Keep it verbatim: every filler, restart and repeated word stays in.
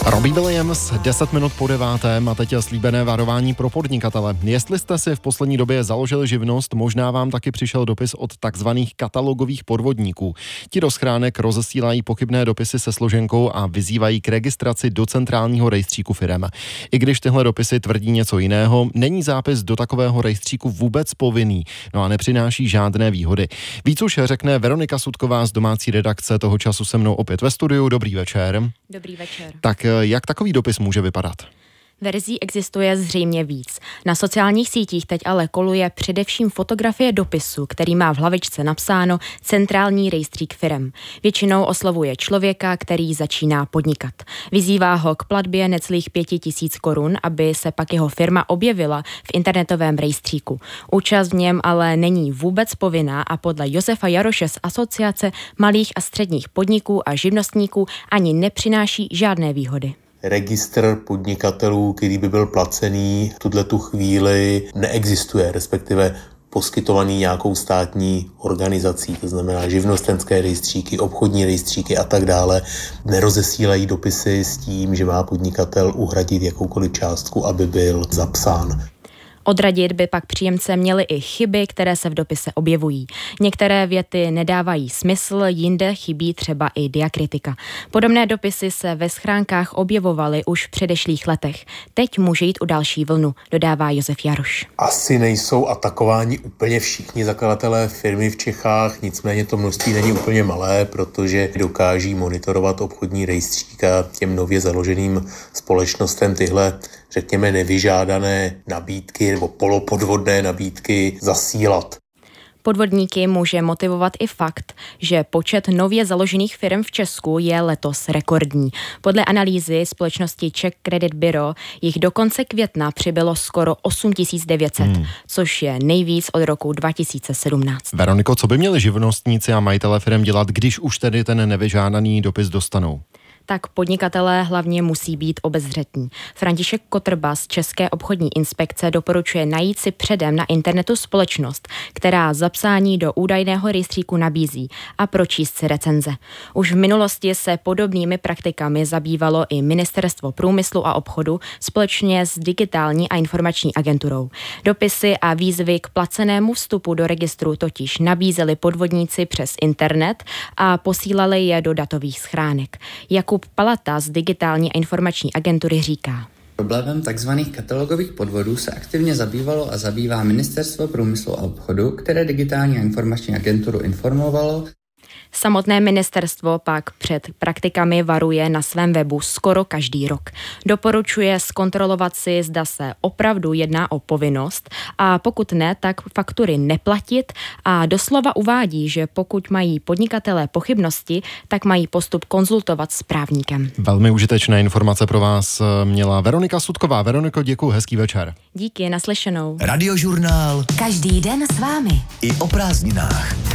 Robbie Williams, deset minut po devátém a teď je slíbené varování pro podnikatele. Jestli jste si v poslední době založili živnost, možná vám taky přišel dopis od takzvaných katalogových podvodníků. Ti do schránek rozesílají pochybné dopisy se složenkou a vyzývají k registraci do centrálního rejstříku firem. I když tyhle dopisy tvrdí něco jiného, není zápis do takového rejstříku vůbec povinný, no a nepřináší žádné výhody. Víc už řekne Veronika Sudková z domácí redakce, toho času se mnou opět ve studiu. Dobrý večer. Dobrý večer. Tak jak takový dopis může vypadat? Verzí existuje zřejmě víc. Na sociálních sítích teď ale koluje především fotografie dopisu, který má v hlavičce napsáno Centrální rejstřík firem. Většinou oslovuje člověka, který začíná podnikat. Vyzývá ho k platbě necelých pěti tisíc korun, aby se pak jeho firma objevila v internetovém rejstříku. Účast v něm ale není vůbec povinná a podle Josefa Jaroše z Asociace malých a středních podniků a živnostníků ani nepřináší žádné výhody. Registr podnikatelů, který by byl placený, v tuhletu chvíli neexistuje, respektive poskytovaný nějakou státní organizací, to znamená živnostenské rejstříky, obchodní rejstříky a tak dále, nerozesílají dopisy s tím, že má podnikatel uhradit jakoukoliv částku, aby byl zapsán. Odradit by pak příjemce měly i chyby, které se v dopise objevují. Některé věty nedávají smysl, jinde chybí třeba i diakritika. Podobné dopisy se ve schránkách objevovaly už v předešlých letech. Teď může jít o další vlnu, dodává Josef Jaroš. Asi nejsou atakováni úplně všichni zakladatelé firmy v Čechách, nicméně to množství není úplně malé, protože dokáží monitorovat obchodní rejstřík a těm nově založeným společnostem tyhle, řekněme, nevyžádané nabídky nebo polopodvodné nabídky zasílat. Podvodníky může motivovat i fakt, že počet nově založených firm v Česku je letos rekordní. Podle analýzy společnosti Czech Credit Bureau jich do konce května přibylo skoro osm tisíc devět set, hmm. což je nejvíc od roku dva tisíce sedmnáct. Veroniko, co by měli živnostníci a majitelé firem dělat, když už tedy ten nevyžádaný dopis dostanou? Tak podnikatelé hlavně musí být obezřetní. František Kotrba z České obchodní inspekce doporučuje najít si předem na internetu společnost, která zapsání do údajného rejstříku nabízí, a pročíst si recenze. Už v minulosti se podobnými praktikami zabývalo i Ministerstvo průmyslu a obchodu společně s Digitální a informační agenturou. Dopisy a výzvy k placenému vstupu do registru totiž nabízeli podvodníci přes internet a posílali je do datových schránek. Jakub Palata z Digitální a informační agentury říká. Problémem tzv. Katalogových podvodů se aktivně zabývalo a zabývá Ministerstvo průmyslu a obchodu, které Digitální a informační agenturu informovalo. Samotné ministerstvo pak před praktikami varuje na svém webu skoro každý rok. Doporučuje zkontrolovat si, zda se opravdu jedná o povinnost a pokud ne, tak faktury neplatit a doslova uvádí, že pokud mají podnikatelé pochybnosti, tak mají postup konzultovat s právníkem. Velmi užitečné informace pro vás měla Veronika Sudková. Veroniko, děkuji, hezký večer. Díky, naslyšenou. Radiožurnál. Každý den s vámi. I o prázdninách.